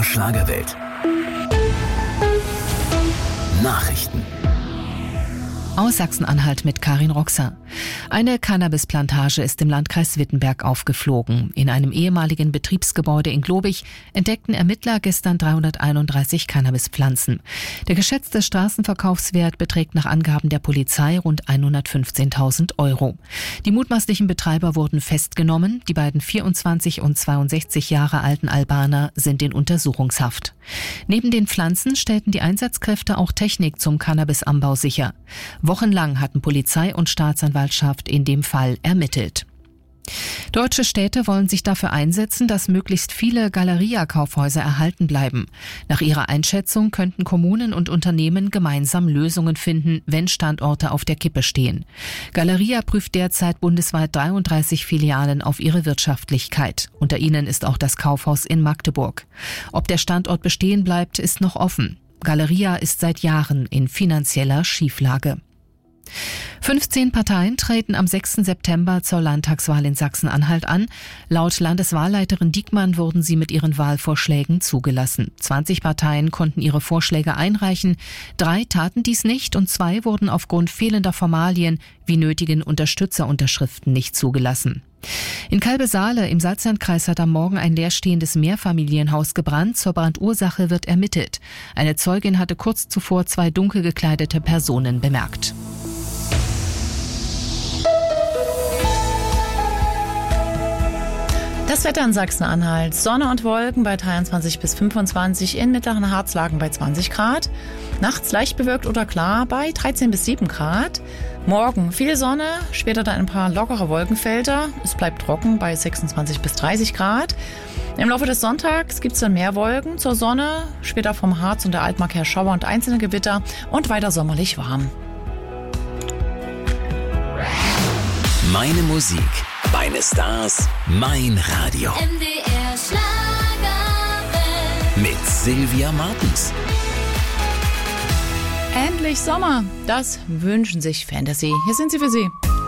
MDR Schlagerwelt. Nachrichten. Aus Sachsen-Anhalt mit Karin Roxer. Eine Cannabisplantage ist im Landkreis Wittenberg aufgeflogen. In einem ehemaligen Betriebsgebäude in Globig entdeckten Ermittler gestern 331 Cannabispflanzen. Der geschätzte Straßenverkaufswert beträgt nach Angaben der Polizei rund 115.000 €. Die mutmaßlichen Betreiber wurden festgenommen. Die beiden 24 und 62 Jahre alten Albaner sind in Untersuchungshaft. Neben den Pflanzen stellten die Einsatzkräfte auch Technik zum Cannabisanbau sicher. Wochenlang hatten Polizei und Staatsanwaltschaft in dem Fall ermittelt. Deutsche Städte wollen sich dafür einsetzen, dass möglichst viele Galeria-Kaufhäuser erhalten bleiben. Nach ihrer Einschätzung könnten Kommunen und Unternehmen gemeinsam Lösungen finden, wenn Standorte auf der Kippe stehen. Galeria prüft derzeit bundesweit 33 Filialen auf ihre Wirtschaftlichkeit. Unter ihnen ist auch das Kaufhaus in Magdeburg. Ob der Standort bestehen bleibt, ist noch offen. Galeria ist seit Jahren in finanzieller Schieflage. 15 Parteien treten am 6. September zur Landtagswahl in Sachsen-Anhalt an. Laut Landeswahlleiterin Diekmann wurden sie mit ihren Wahlvorschlägen zugelassen. 20 Parteien konnten ihre Vorschläge einreichen. 3 taten dies nicht und 2 wurden aufgrund fehlender Formalien wie nötigen Unterstützerunterschriften nicht zugelassen. In Kalbe-Saale im Salzlandkreis hat am Morgen ein leerstehendes Mehrfamilienhaus gebrannt. Zur Brandursache wird ermittelt. Eine Zeugin hatte kurz zuvor 2 dunkel gekleidete Personen bemerkt. Das Wetter in Sachsen-Anhalt. Sonne und Wolken bei 23 bis 25, in mittleren Harzlagen bei 20 Grad. Nachts leicht bewölkt oder klar bei 13 bis 7 Grad. Morgen viel Sonne, später dann ein paar lockere Wolkenfelder. Es bleibt trocken bei 26 bis 30 Grad. Im Laufe des Sonntags gibt es dann mehr Wolken zur Sonne, später vom Harz und der Altmark her Schauer und einzelne Gewitter und weiter sommerlich warm. Meine Musik, meine Stars, mein Radio. MDR Schlagerwelt. Mit Sylvia Martens. Endlich Sommer, das wünschen sich Fantasy. Hier sind sie für Sie.